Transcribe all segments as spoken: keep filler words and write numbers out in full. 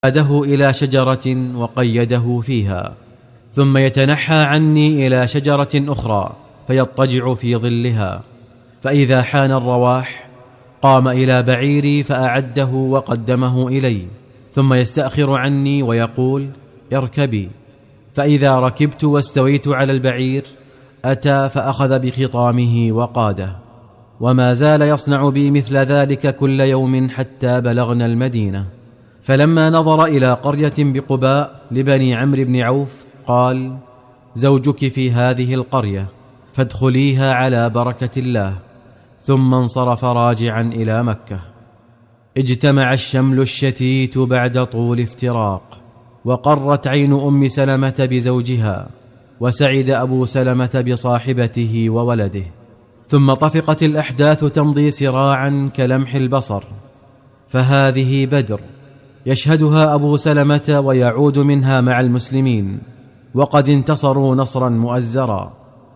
قاده إلى شجرة وقيده فيها، ثم يتنحى عني إلى شجرة أخرى فيضطجع في ظلها، فإذا حان الرواح قام إلى بعيري فأعده وقدمه إلي، ثم يستأخر عني ويقول: اركبي. فإذا ركبت واستويت على البعير أتى فأخذ بخطامه وقاده، وما زال يصنع بي مثل ذلك كل يوم حتى بلغنا المدينة. فلما نظر إلى قرية بقباء لبني عمرو بن عوف قال: زوجك في هذه القرية فادخليها على بركة الله، ثم انصرف راجعا إلى مكة. اجتمع الشمل الشتيت بعد طول افتراق، وقرت عين أم سلمة بزوجها، وسعد أبو سلمة بصاحبته وولده، ثم طفقت الأحداث تمضي سراعا كلمح البصر. فهذه بدر يشهدها أبو سلمة ويعود منها مع المسلمين وقد انتصروا نصرا مؤزرا،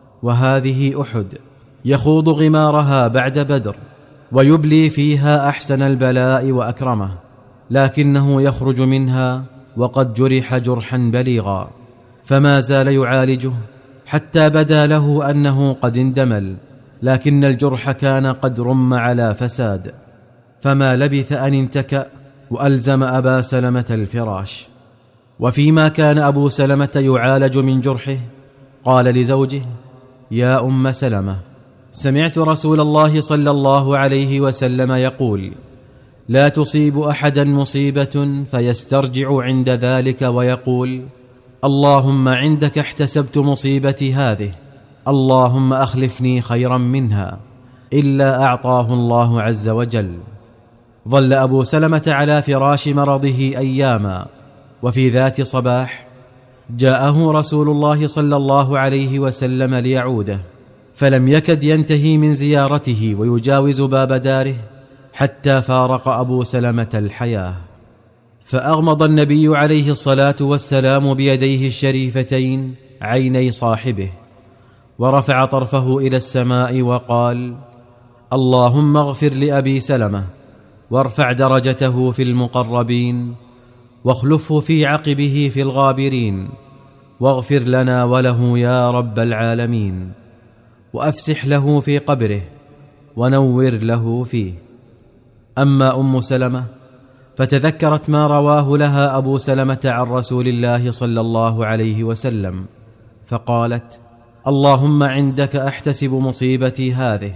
وهذه أحد يخوض غمارها بعد بدر ويبلي فيها أحسن البلاء وأكرمه، لكنه يخرج منها وقد جرح جرحا بليغا، فما زال يعالجه حتى بدا له أنه قد اندمل، لكن الجرح كان قد رم على فساد، فما لبث أن انتكأ وألزم أبا سلمة الفراش. وفيما كان أبو سلمة يعالج من جرحه قال لزوجه: يا أم سلمة، سمعت رسول الله صلى الله عليه وسلم يقول: لا تصيب أحدا مصيبة فيسترجع عند ذلك ويقول: اللهم عندك احتسبت مصيبتي هذه، اللهم أخلفني خيرا منها، إلا أعطاه الله عز وجل. ظل أبو سلمة على فراش مرضه أياما، وفي ذات صباح جاءه رسول الله صلى الله عليه وسلم ليعوده، فلم يكد ينتهي من زيارته ويجاوز باب داره حتى فارق أبو سلمة الحياة. فأغمض النبي عليه الصلاة والسلام بيديه الشريفتين عيني صاحبه، ورفع طرفه إلى السماء وقال: اللهم اغفر لأبي سلمة، وارفع درجته في المقربين، واخلفه في عقبه في الغابرين، واغفر لنا وله يا رب العالمين، وأفسح له في قبره، ونور له فيه. أما أم سلمة فتذكرت ما رواه لها أبو سلمة عن رسول الله صلى الله عليه وسلم، فقالت: اللهم عندك أحتسب مصيبتي هذه،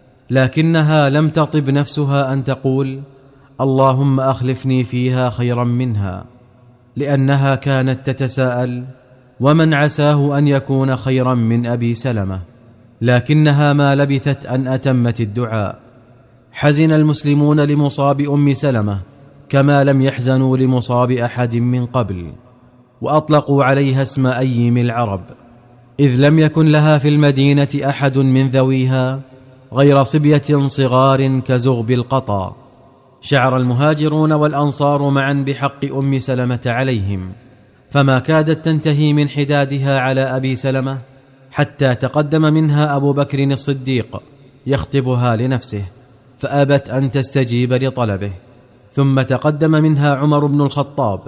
لكنها لم تطب نفسها أن تقول: اللهم أخلفني فيها خيرا منها، لأنها كانت تتساءل: ومن عساه أن يكون خيرا من أبي سلمة؟ لكنها ما لبثت أن أتمت الدعاء. حزن المسلمون لمصاب أم سلمة كما لم يحزنوا لمصاب أحد من قبل، وأطلقوا عليها اسم أيم العرب، إذ لم يكن لها في المدينة أحد من ذويها غير صبية صغار كزغب القطا. شعر المهاجرون والأنصار معا بحق أم سلمة عليهم، فما كادت تنتهي من حدادها على أبي سلمة حتى تقدم منها أبو بكر الصديق يخطبها لنفسه، فأبت أن تستجيب لطلبه، ثم تقدم منها عمر بن الخطاب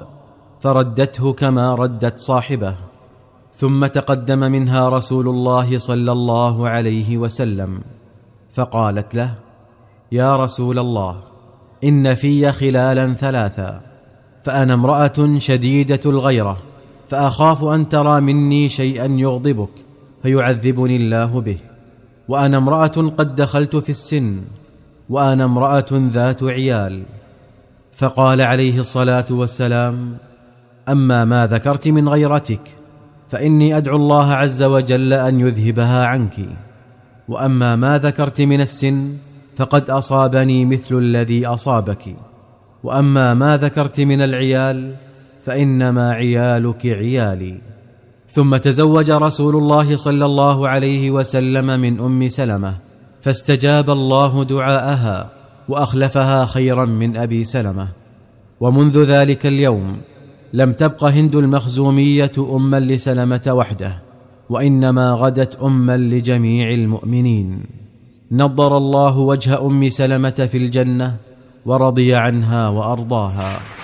فردته كما ردت صاحبه، ثم تقدم منها رسول الله صلى الله عليه وسلم فقالت له: يا رسول الله، إن في خلالا ثلاثا، فأنا امرأة شديدة الغيرة، فأخاف أن ترى مني شيئا يغضبك فيعذبني الله به، وأنا امرأة قد دخلت في السن، وأنا امرأة ذات عيال. فقال عليه الصلاة والسلام: أما ما ذكرت من غيرتك فإني أدعو الله عز وجل أن يذهبها عنك، وأما ما ذكرت من السن فقد أصابني مثل الذي أصابك، وأما ما ذكرت من العيال فإنما عيالك عيالي. ثم تزوج رسول الله صلى الله عليه وسلم من أم سلمة، فاستجاب الله دعاءها وأخلفها خيرا من أبي سلمة. ومنذ ذلك اليوم لم تبق هند المخزومية أما لسلمة وحده، وإنما غدت أما لجميع المؤمنين. نضر الله وجه أم سلمة في الجنة ورضي عنها وأرضاها.